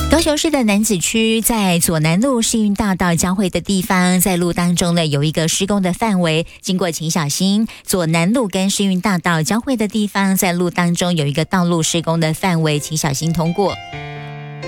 高雄市的楠梓区在左南路世运大道交汇的地方，在路当中呢有一个施工的范围，经过请小心。左南路跟世运大道交汇的地方，在路当中有一个道路施工的范围，请小心通过。